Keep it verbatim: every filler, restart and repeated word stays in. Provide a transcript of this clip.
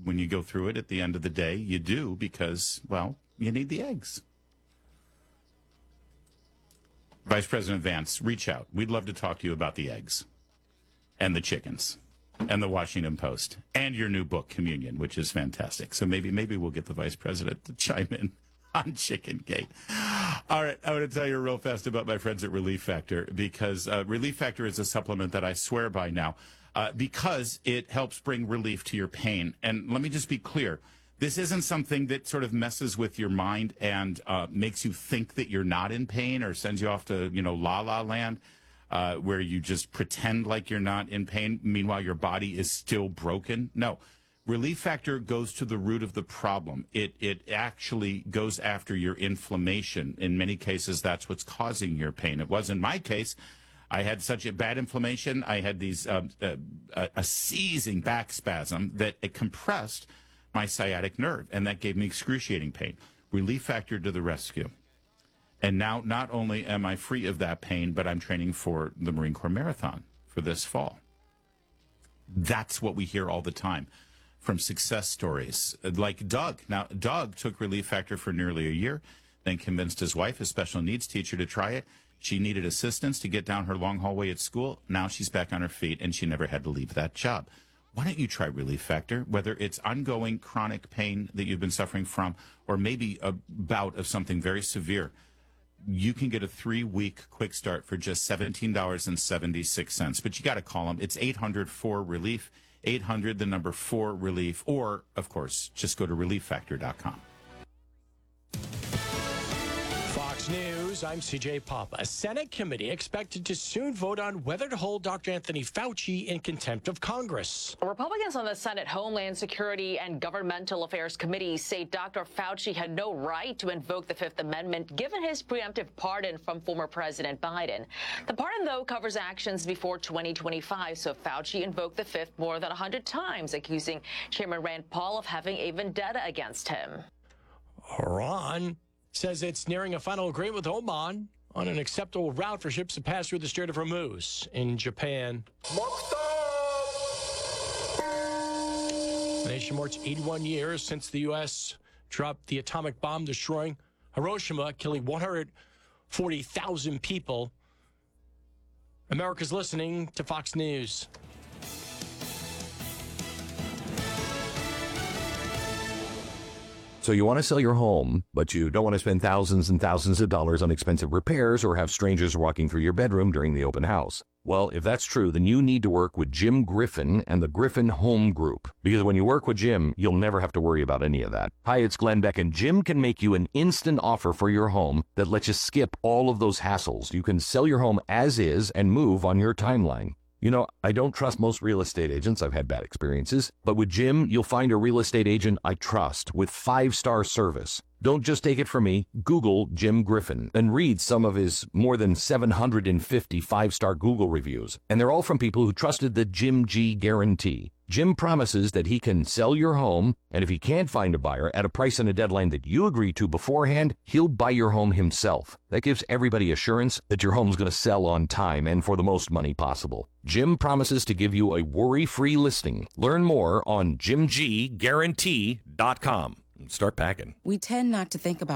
when you go through it at the end of the day, you do because, well, you need the eggs. Vice President Vance, reach out. We'd love to talk to you about the eggs and the chickens and the Washington Post and your new book, Communion, which is fantastic. So maybe maybe we'll get the Vice President to chime in on Chicken Gate. All right, I want to tell you real fast about my friends at Relief Factor, because uh, Relief Factor is a supplement that I swear by now, uh, because it helps bring relief to your pain. And let me just be clear. This isn't something that sort of messes with your mind and uh, makes you think that you're not in pain or sends you off to, you know, la la land, uh, where you just pretend like you're not in pain. Meanwhile, your body is still broken. No. Relief Factor goes to the root of the problem. It it actually goes after your inflammation. In many cases, that's what's causing your pain. It was in my case. I had such a bad inflammation. I had these uh, uh, a seizing back spasm that it compressed my sciatic nerve, and that gave me excruciating pain. Relief Factor to the rescue. And now not only am I free of that pain, but I'm training for the Marine Corps Marathon for this fall. That's what we hear all the time from success stories like Doug. Now, Doug took Relief Factor for nearly a year, then convinced his wife, a special needs teacher, to try it. She needed assistance to get down her long hallway at school. Now she's back on her feet, and she never had to leave that job. Why don't you try Relief Factor, whether it's ongoing chronic pain that you've been suffering from or maybe a bout of something very severe. You can get a three-week quick start for just seventeen dollars and seventy-six cents. But you got to call them. It's eight hundred four relief, eight hundred, the number four relief, or, of course, just go to relief factor dot com. Fox News, I'm C J Papa. A Senate committee expected to soon vote on whether to hold Doctor Anthony Fauci in contempt of Congress. Republicans on the Senate Homeland Security and Governmental Affairs Committee say Doctor Fauci had no right to invoke the Fifth Amendment given his preemptive pardon from former President Biden. The pardon, though, covers actions before twenty twenty-five, so Fauci invoked the Fifth more than one hundred times, accusing Chairman Rand Paul of having a vendetta against him. Iran says it's nearing a final agreement with Oman on an acceptable route for ships to pass through the Strait of Hormuz in Japan. The nation marks eighty-one years since the U S dropped the atomic bomb destroying Hiroshima, killing one hundred forty thousand people. America's listening to Fox News. So you want to sell your home, but you don't want to spend thousands and thousands of dollars on expensive repairs or have strangers walking through your bedroom during the open house. Well, if that's true, then you need to work with Jim Griffin and the Griffin Home Group. Because when you work with Jim, you'll never have to worry about any of that. Hi, it's Glenn Beck, and Jim can make you an instant offer for your home that lets you skip all of those hassles. You can sell your home as is and move on your timeline. You know, I don't trust most real estate agents. I've had bad experiences. But with Jim, you'll find a real estate agent I trust with five-star service. Don't just take it from me. Google Jim Griffin and read some of his more than seven hundred fifty five-star Google reviews. And they're all from people who trusted the Jim G guarantee. Jim promises that he can sell your home, and if he can't find a buyer at a price and a deadline that you agree to beforehand, he'll buy your home himself. That gives everybody assurance that your home's going to sell on time and for the most money possible. Jim promises to give you a worry-free listing. Learn more on jim g guarantee dot com. Start packing. We tend not to think about